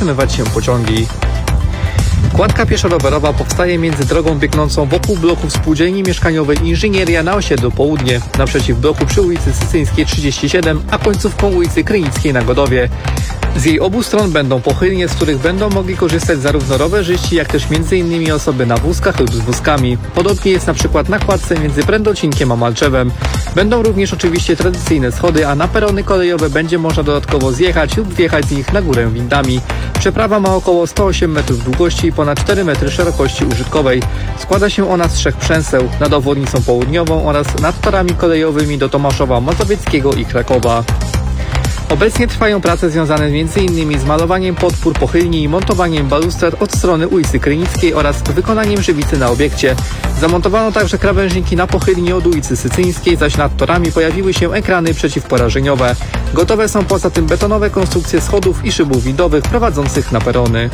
zatrzymywać się pociągi. Kładka pieszo-rowerowa powstaje między drogą biegnącą wokół bloku spółdzielni mieszkaniowej Inżynieria na osiedlu Południe, naprzeciw bloku przy ulicy Sycyńskiej 37, a końcówką ulicy Krynickiej na Godowie. Z jej obu stron będą pochylnie, z których będą mogli korzystać zarówno rowerzyści, jak też m.in. osoby na wózkach lub z wózkami. Podobnie jest na przykład na kładce między Prędocinkiem a Malczewem. Będą również oczywiście tradycyjne schody, a na perony kolejowe będzie można dodatkowo zjechać lub wjechać z nich na górę windami. Przeprawa ma około 108 metrów długości i ponad 4 metry szerokości użytkowej. Składa się ona z 3 przęseł, nad obwodnicą południową oraz nad torami kolejowymi do Tomaszowa Mazowieckiego i Krakowa. Obecnie trwają prace związane m.in. z malowaniem podpór pochylni i montowaniem balustrad od strony ulicy Krynickiej oraz wykonaniem żywicy na obiekcie. Zamontowano także krawężniki na pochylni od ulicy Sycyńskiej, zaś nad torami pojawiły się ekrany przeciwporażeniowe. Gotowe są poza tym betonowe konstrukcje schodów i szybów windowych prowadzących na perony.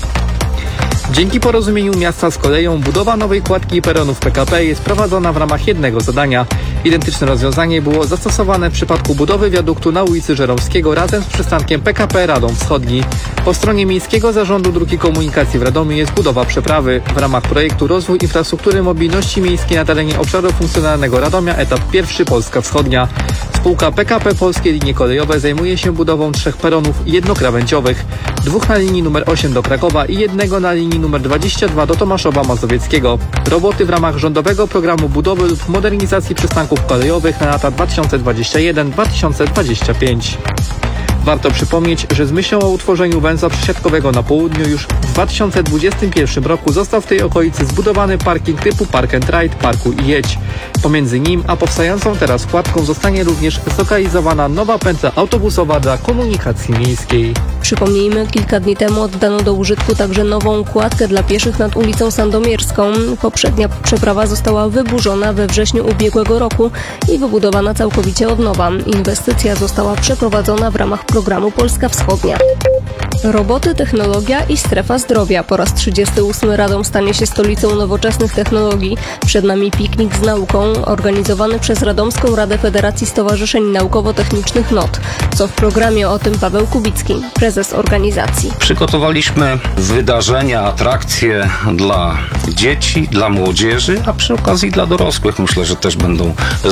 Dzięki porozumieniu miasta z koleją budowa nowej kładki peronów PKP jest prowadzona w ramach jednego zadania. Identyczne rozwiązanie było zastosowane w przypadku budowy wiaduktu na ulicy Żeromskiego razem z przystankiem PKP Radom Wschodni. Po stronie Miejskiego Zarządu Dróg i Komunikacji w Radomiu jest budowa przeprawy. W ramach projektu Rozwój infrastruktury mobilności miejskiej na terenie obszaru funkcjonalnego Radomia etap 1 Polska Wschodnia. Spółka PKP Polskie Linie Kolejowe zajmuje się budową 3 peronów jednokrawędziowych, 2 na linii nr 8 do Krakowa i 1 na linii nr 22 do Tomaszowa Mazowieckiego. Roboty w ramach rządowego programu budowy lub modernizacji przystanków kolejowych na lata 2021-2025. Warto przypomnieć, że z myślą o utworzeniu węzła przesiadkowego na południu już w 2021 roku został w tej okolicy zbudowany parking typu Park and Ride Parkuj i Jedź. Pomiędzy nim a powstającą teraz kładką zostanie również zlokalizowana nowa pętla autobusowa dla komunikacji miejskiej. Przypomnijmy, kilka dni temu oddano do użytku także nową kładkę dla pieszych nad ulicą Sandomierską. Poprzednia przeprawa została wyburzona we wrześniu ubiegłego roku i wybudowana całkowicie od nowa. Inwestycja została przeprowadzona w ramach programu Polska Wschodnia. Roboty, technologia i strefa zdrowia. Po raz 38 Radom stanie się stolicą nowoczesnych technologii. Przed nami piknik z nauką, organizowany przez Radomską Radę Federacji Stowarzyszeń Naukowo-Technicznych NOT. Co w programie, o tym Paweł Kubicki, prezes organizacji. Przygotowaliśmy wydarzenia, atrakcje dla dzieci, dla młodzieży, a przy okazji dla dorosłych. Myślę, że też będą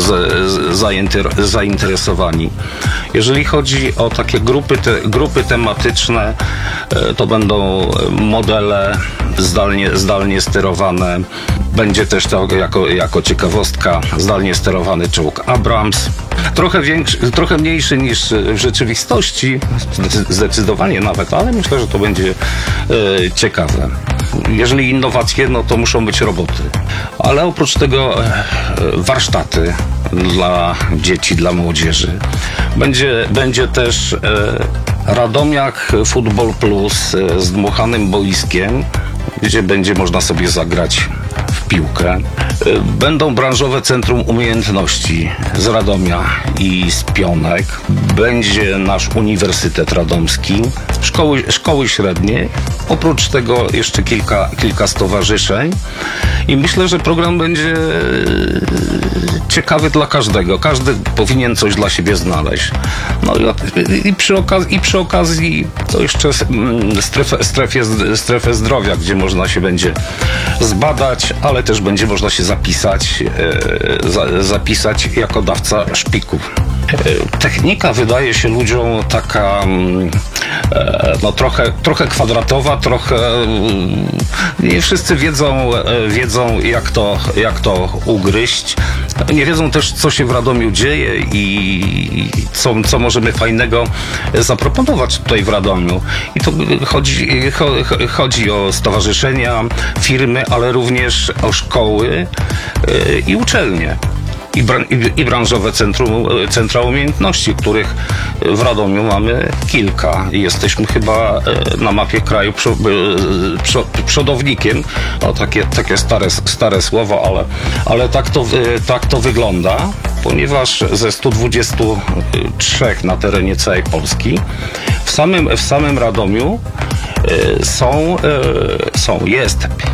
zainteresowani. Jeżeli chodzi o takie grupy tematyczne, to będą modele zdalnie sterowane. Będzie też to jako ciekawostka zdalnie sterowany czołg Abrams. Trochę mniejszy niż w rzeczywistości, zdecydowanie nawet, ale myślę, że to będzie ciekawe. Jeżeli innowacje, no to muszą być roboty. Ale oprócz tego warsztaty dla dzieci, dla młodzieży. Będzie też Radomiak Football Plus z dmuchanym boiskiem, gdzie będzie można sobie zagrać w piłkę. Będą branżowe centrum umiejętności z Radomia i z Pionek. Będzie nasz Uniwersytet Radomski, szkoły średnie. Oprócz tego jeszcze kilka stowarzyszeń. I myślę, że program będzie ciekawy dla każdego. Każdy powinien coś dla siebie znaleźć. No i przy okazji to jeszcze strefę zdrowia, gdzie można się będzie zbadać, ale też będzie można się zapisać jako dawca szpików. Technika wydaje się ludziom taka no trochę kwadratowa, nie wszyscy wiedzą jak to ugryźć. Nie wiedzą też, co się w Radomiu dzieje i co możemy fajnego zaproponować tutaj w Radomiu. I to chodzi o stowarzyszenia, firmy, ale również o szkoły i uczelnie. I branżowe centra umiejętności, których w Radomiu mamy kilka. I jesteśmy chyba na mapie kraju przodownikiem. No, takie stare słowo, ale tak to wygląda, ponieważ ze 123 na terenie całej Polski w samym Radomiu jest